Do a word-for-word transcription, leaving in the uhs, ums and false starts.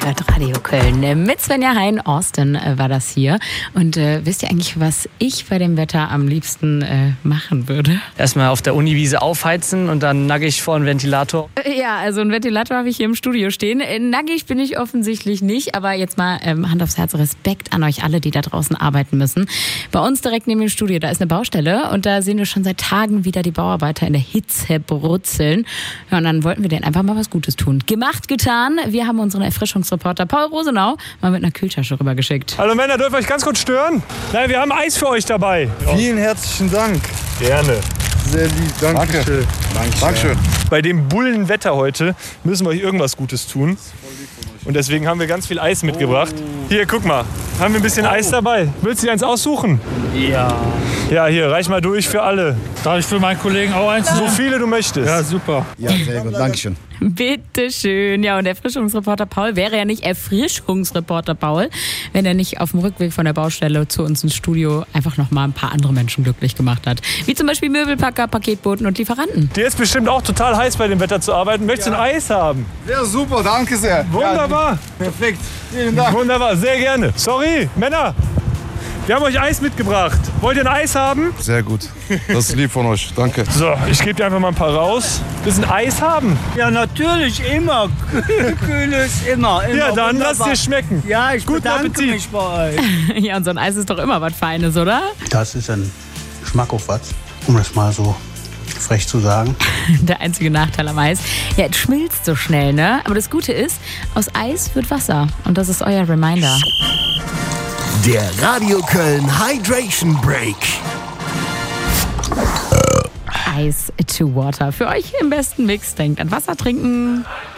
hört Radio Köln. Mit Svenja Hein, Austin äh, war das hier. Und äh, wisst ihr eigentlich, was ich bei dem Wetter am liebsten äh, machen würde? Erstmal auf der Uniwiese aufheizen und dann nackig vor einen Ventilator. Äh, ja, also einen Ventilator habe ich hier im Studio stehen. Äh, nackig bin ich offensichtlich nicht, aber jetzt mal ähm, Hand aufs Herz, Respekt an euch alle, die da draußen arbeiten müssen. Bei uns direkt neben dem Studio, da ist eine Baustelle und da sehen wir schon seit Tagen wieder die Bauarbeiter in der Hitze brutzeln. Ja, und dann wollten wir denen einfach mal was Gutes tun. Gemacht, getan. Wir haben unseren Erfrischungsreporter Paul Rosenau mal mit einer Kühltasche rübergeschickt. Hallo Männer, dürfen wir euch ganz kurz stören? Nein, wir haben Eis für euch dabei. Vielen herzlichen Dank. Gerne. Sehr lieb, danke. Danke. Dankeschön. Dankeschön. Bei dem Bullenwetter heute müssen wir euch irgendwas Gutes tun. Und deswegen haben wir ganz viel Eis mitgebracht. Oh. Hier, guck mal. Haben wir ein bisschen oh. Eis dabei. Willst du dir eins aussuchen? Ja. Ja, hier, reich mal durch für alle. Darf ich für meinen Kollegen auch eins nehmen? So viele du möchtest. Ja, super. Ja, sehr gut. Dankeschön. Bitte schön. Ja, und der Erfrischungsreporter Paul wäre ja nicht Erfrischungsreporter Paul, wenn er nicht auf dem Rückweg von der Baustelle zu uns ins Studio einfach noch mal ein paar andere Menschen glücklich gemacht hat. Wie zum Beispiel Möbelpacker, Paketboten und Lieferanten. Dir ist bestimmt auch total heiß bei dem Wetter zu arbeiten. Möchtest du ja. ein Eis haben? Ja, super. Danke sehr. Wunderbar. Ja, perfekt. Vielen Dank. Wunderbar. Sehr gerne. Sorry, Männer. Wir haben euch Eis mitgebracht. Wollt ihr ein Eis haben? Sehr gut. Das ist lieb von euch. Danke. So, ich gebe dir einfach mal ein paar raus. Willst du ein Eis haben? Ja, natürlich, immer. Kühles, immer, immer. Ja, dann wunderbar. lass dir schmecken. Ja, ich Guten bedanke Appetit. mich bei euch. Ja, und so ein Eis ist doch immer was Feines, oder? Das ist ein Geschmack auf was, um das mal so frech zu sagen. Der einzige Nachteil am Eis, ja, es schmilzt so schnell, ne? Aber das Gute ist, aus Eis wird Wasser. Und das ist euer Reminder. Der Radio Köln Hydration Break. Ice to Water. Für euch im besten Mix. Denkt an Wasser trinken.